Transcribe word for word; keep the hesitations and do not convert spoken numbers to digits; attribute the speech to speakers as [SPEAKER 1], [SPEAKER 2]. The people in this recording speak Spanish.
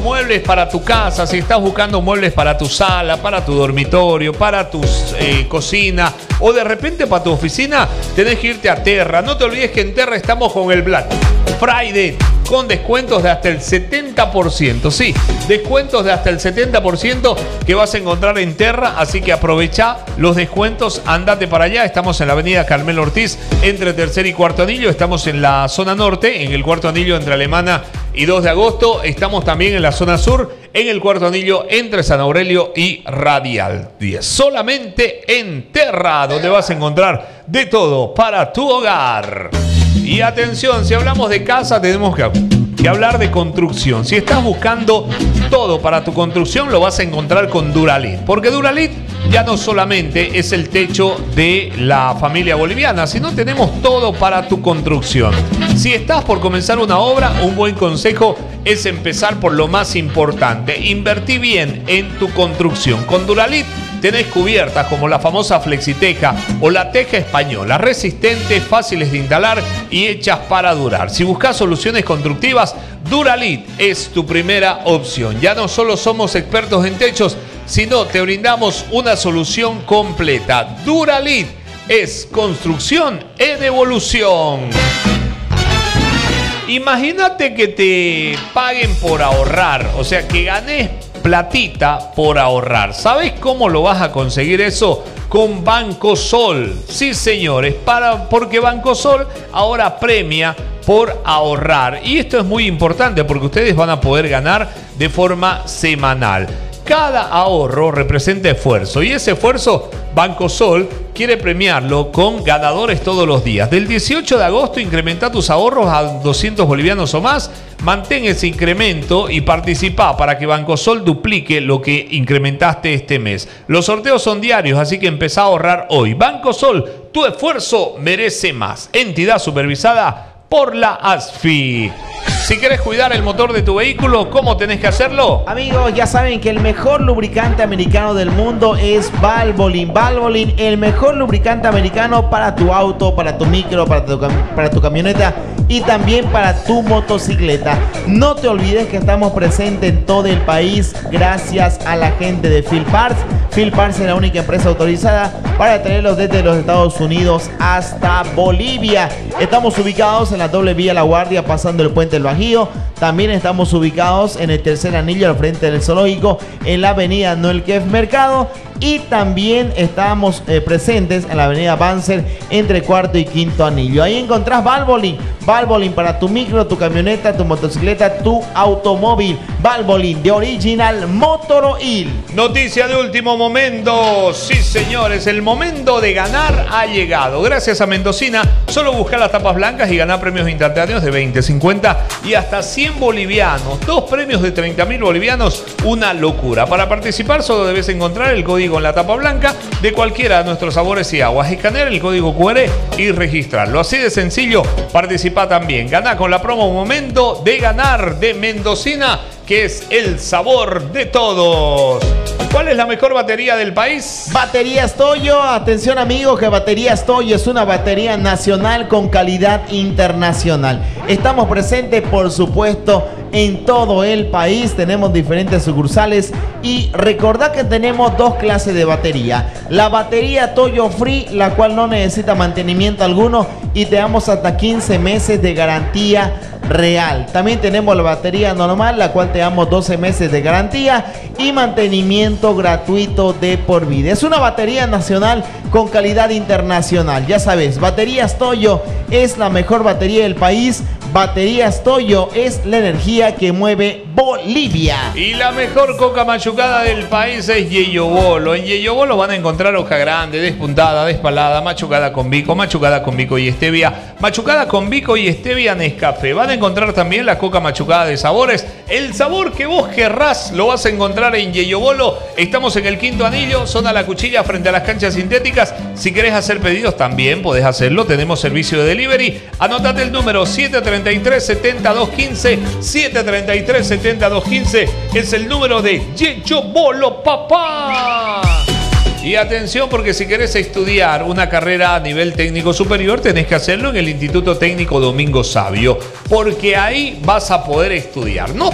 [SPEAKER 1] Muebles para tu casa, si estás buscando muebles para tu sala, para tu dormitorio, para tu eh, cocina o de repente para tu oficina, tenés que irte a Terra. No te olvides que en Terra estamos con el Black Friday con descuentos de hasta el setenta por ciento. Sí, descuentos de hasta el setenta por ciento que vas a encontrar en Terra, así que aprovecha los descuentos, andate para allá. Estamos en la avenida Carmelo Ortiz, entre tercer y cuarto anillo. Estamos en la zona norte, en el cuarto anillo entre Alemana y dos de agosto. Estamos también en la zona sur, en el cuarto anillo entre San Aurelio y Radial diez. Solamente en Terra, donde vas a encontrar de todo para tu hogar. Y atención, si hablamos de casa, tenemos que, que hablar de construcción. Si estás buscando todo para tu construcción, lo vas a encontrar con Duralit. Porque Duralit ya no solamente es el techo de la familia boliviana, sino tenemos todo para tu construcción. Si estás por comenzar una obra, un buen consejo es empezar por lo más importante. Invertí bien en tu construcción. Con Duralit tenés cubiertas como la famosa Flexiteja o la teja española, resistentes, fáciles de instalar y hechas para durar. Si buscas soluciones constructivas, Duralit es tu primera opción. Ya no solo somos expertos en techos, sino te brindamos una solución completa. Duralit es construcción en evolución. Imagínate que te paguen por ahorrar, o sea, que ganes platita por ahorrar. ¿Sabes cómo lo vas a conseguir eso? Con BancoSol. Sí, señores, para, porque BancoSol ahora premia por ahorrar. Y esto es muy importante porque ustedes van a poder ganar de forma semanal. Cada ahorro representa esfuerzo y ese esfuerzo BancoSol quiere premiarlo con ganadores todos los días. Del dieciocho de agosto incrementa tus ahorros a doscientos bolivianos o más. Mantén ese incremento y participa para que BancoSol duplique lo que incrementaste este mes. Los sorteos son diarios, así que empezá a ahorrar hoy. BancoSol, tu esfuerzo merece más. Entidad supervisada por la A S F I. Si quieres cuidar el motor de tu vehículo, ¿cómo tenés que hacerlo?
[SPEAKER 2] Amigos, ya saben que el mejor lubricante americano del mundo es Valvoline. Valvoline, el mejor lubricante americano para tu auto, para tu micro, para tu, para tu camioneta y también para tu motocicleta. No te olvides que estamos presentes en todo el país gracias a la gente de Phil Parts. Phil Parts es la única empresa autorizada para traerlos desde los Estados Unidos hasta Bolivia. Estamos ubicados en la doble vía La Guardia, pasando el puente del Bajío. También estamos ubicados en el tercer anillo al frente del zoológico, en la avenida Noel Kef Mercado. Y también estamos eh, presentes en la avenida Banzer entre cuarto y quinto anillo. Ahí encontrás Valvoline. Valvoline para tu micro, tu camioneta, tu motocicleta, tu automóvil. Valvoline de Original Motor Oil.
[SPEAKER 1] Noticia de último momento. Sí, señores, el momento de ganar ha llegado. Gracias a Mendocina, solo busca las tapas blancas y ganar premios instantáneos de veinte, cincuenta y hasta cien bolivianos. Dos premios de treinta mil bolivianos. Una locura. Para participar solo debes encontrar el código en la tapa blanca de cualquiera de nuestros sabores y aguas, escanear el código cu erre y registrarlo. Así de sencillo, participa también. Gana con la promo Momento de Ganar de Mendocina, que es el sabor de todos. ¿Cuál es la mejor batería del país?
[SPEAKER 2] Baterías Toyo. Atención amigos, que Baterías Toyo es una batería nacional con calidad internacional. Estamos presentes, por supuesto, en todo el país. Tenemos diferentes sucursales y recordad que tenemos dos clases de batería. La batería Toyo Free, la cual no necesita mantenimiento alguno y te damos hasta quince meses de garantía real. También tenemos la batería normal, la cual te damos doce meses de garantía y mantenimiento gratuito de por vida. Es una batería nacional con calidad internacional. Ya sabes, Baterías Toyo es la mejor batería del país. Baterías Toyo es la energía que mueve Bolivia.
[SPEAKER 1] Y la mejor coca machucada del país es Yeyobolo. En Yeyobolo van a encontrar hoja grande, despuntada, despalada, machucada con bico, machucada con bico y stevia, machucada con bico y stevia Nescafé. Van a encontrar también la coca machucada de sabores. El sabor que vos querrás lo vas a encontrar en Yeyobolo. Estamos en el quinto anillo, zona La Cuchilla, frente a las canchas sintéticas. Si querés hacer pedidos también podés hacerlo. Tenemos servicio de delivery. Anótate el número siete tres tres, siete dos uno cinco, siete tres tres, siete dos uno cinco. Es el número de Yeyobolo, papá. Y atención, porque si querés estudiar una carrera a nivel técnico superior, tenés que hacerlo en el Instituto Técnico Domingo Sabio, porque ahí vas a poder estudiar. No